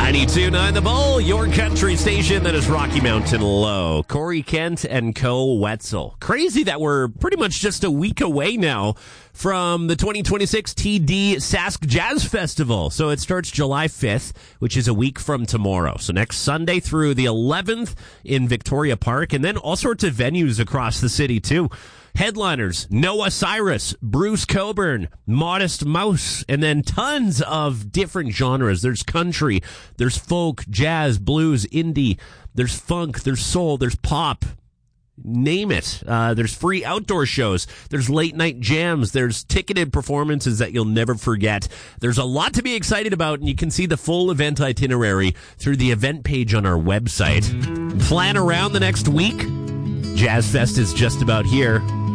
92.9 The Bull, your country station that is Rocky Mountain Low. Corey Kent and Co. Wetzel. Crazy that we're pretty much just a week away now from the 2026 TD Sask Jazz Festival. So it starts July 5th, which is a week from tomorrow. So next Sunday through the 11th in Victoria Park, and then all sorts of venues across the city too. Headliners, Noah Cyrus, Bruce Coburn, Modest Mouse, and then tons of different genres. There's country, there's folk, jazz, blues, indie, there's funk, there's soul, there's pop. Name it. There's free outdoor shows. There's late night jams. There's ticketed performances that you'll never forget. There's a lot to be excited about, and you can see the full event itinerary through the event page on our website. Plan around the next week. Jazz Fest is just about here.